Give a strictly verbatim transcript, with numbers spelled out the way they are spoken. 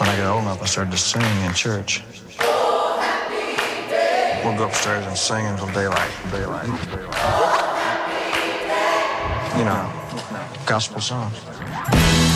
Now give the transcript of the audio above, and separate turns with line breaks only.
When I get old enough, I started to sing in church. We'll go upstairs and sing until daylight. Daylight. You know, gospel songs.